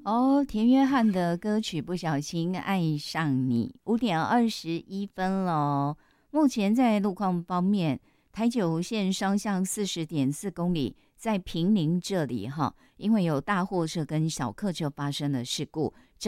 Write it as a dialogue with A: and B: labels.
A: 哦，田约翰的歌曲《不小心爱上你》5:21喽。目前在路况方面，台九线双向40.4公里，在平林这里哈，因为有大货车跟小客车发生了事故。